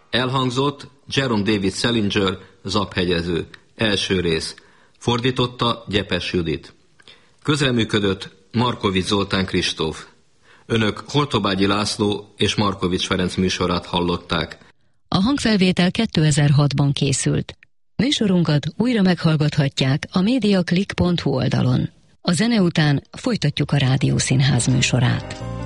Elhangzott Jerome David Salinger, Zaphegyező. Első rész. Fordította Gyepes Judit. Közreműködött Markovics Zoltán Kristóf. Önök Holtobágyi László és Markovics Ferenc műsorát hallották. A hangfelvétel 2006-ban készült. Műsorunkat újra meghallgathatják a mediaclick.hu oldalon. A zene után folytatjuk a Rádiószínház műsorát.